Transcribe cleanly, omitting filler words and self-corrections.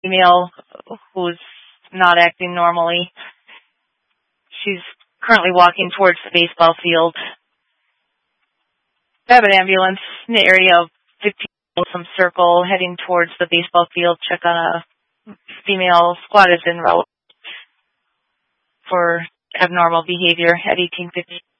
female who's not acting normally. She's currently walking towards the baseball field. I have an ambulance in the area of 15 some circle heading towards the baseball field. Check on a female. Squad is en route for abnormal behavior at 1850.